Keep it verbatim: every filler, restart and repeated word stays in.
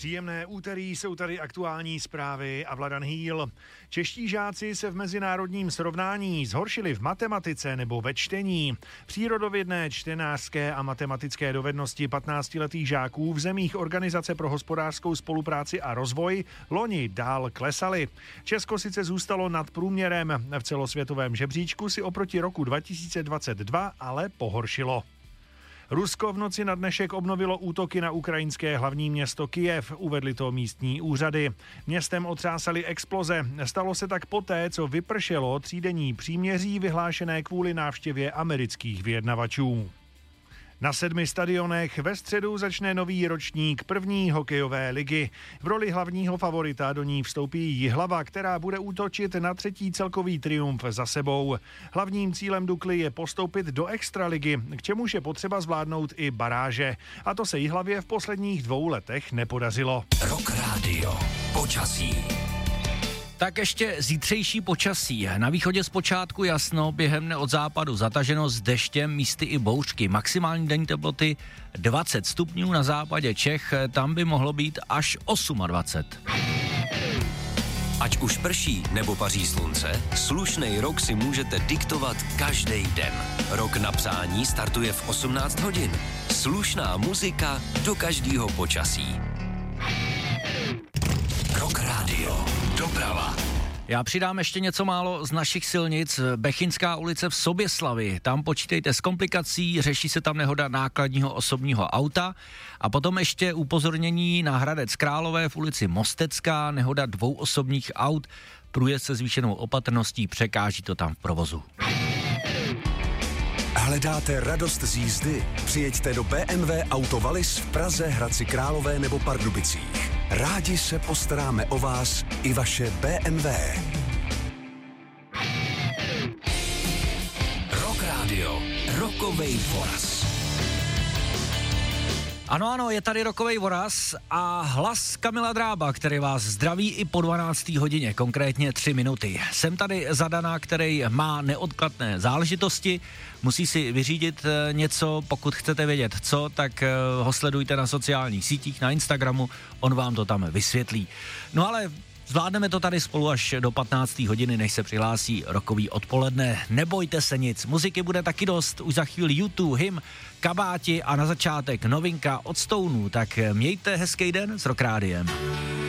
Příjemné úterý, jsou tady aktuální zprávy a Vladan Hýl. Čeští žáci se v mezinárodním srovnání zhoršili v matematice nebo ve čtení. Přírodovědné, čtenářské a matematické dovednosti patnáctiletých žáků v zemích Organizace pro hospodářskou spolupráci a rozvoj loni dál klesaly. Česko sice zůstalo nad průměrem, v celosvětovém žebříčku si oproti roku dva tisíce dvacet dva ale pohoršilo. Rusko v noci na dnešek obnovilo útoky na ukrajinské hlavní město Kyjev, uvedly to místní úřady. Městem otřásaly exploze. Stalo se tak poté, co vypršelo třídenní příměří vyhlášené kvůli návštěvě amerických vyjednavačů. Na sedmi stadionech ve středu začne nový ročník první hokejové ligy. V roli hlavního favorita do ní vstoupí Jihlava, která bude útočit na třetí celkový triumf za sebou. Hlavním cílem Dukly je postoupit do extraligy, k čemuž je potřeba zvládnout i baráže. A to se Jihlavě v posledních dvou letech nepodařilo. Rock Radio. Počasí. Tak ještě zítřejší počasí. Na východě zpočátku jasno, během dne od západu zataženo s deštěm, místy i bouřky. Maximální denní teploty dvacet stupňů, na západě Čech tam by mohlo být až dvacet osm. Ať už prší nebo paří slunce, slušnej rok si můžete diktovat každý den. Rok na přání startuje v osmnáct hodin. Slušná muzika do každého počasí. Rock Radio. Doprava. Já přidám ještě něco málo z našich silnic. Bechyňská ulice v Soběslavi. Tam počítejte s komplikací, řeší se tam nehoda nákladního osobního auta. A potom ještě upozornění na Hradec Králové v ulici Mostecká, nehoda dvou osobních aut. Průjezd se zvýšenou opatrností, překáží to tam v provozu. Hledáte radost z jízdy? Přijeďte do bé em vé Auto Wallis v Praze, Hradci Králové nebo Pardubicích. Rádi se postaráme o vás i vaše bé em vé. Rock Radio. Rokovej voraz. Ano, ano, je tady rokovej voraz a hlas Kamila Drába, který vás zdraví i po dvanácté hodině, konkrétně tři minuty. Jsem tady za Dana, který má neodkladné záležitosti, musí si vyřídit něco, pokud chcete vědět co, tak ho sledujte na sociálních sítích, na Instagramu, on vám to tam vysvětlí. No ale zvládneme to tady spolu až do patnácté hodiny, než se přihlásí rokový odpoledne. Nebojte se nic, muziky bude taky dost, už za chvíli U dva, Him, Kabáti a na začátek novinka od Stounů, tak mějte hezký den s Rock Rádiem.